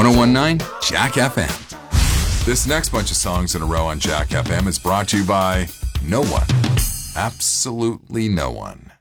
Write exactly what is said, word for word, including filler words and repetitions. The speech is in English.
ten nineteen Jack F M. This next bunch of songs in a row on Jack F M is brought to you by no one. Absolutely no one.